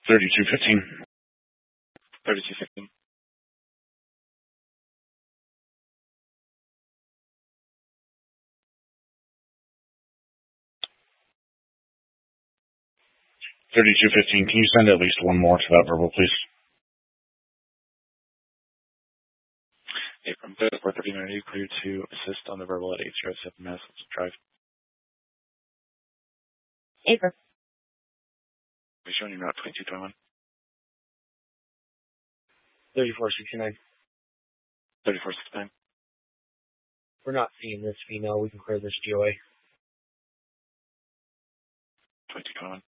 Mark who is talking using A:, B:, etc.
A: 3215.
B: 3215.
A: 3215. Can you send at least one more to that verbal, please?
B: Hey, from 439, are you clear to assist on the verbal at 807 Mass Drive?
C: April.
B: We're showing you route 2221.
D: 3469.
B: 3469.
D: We're not seeing this female. We can clear this GOA.
B: 2221.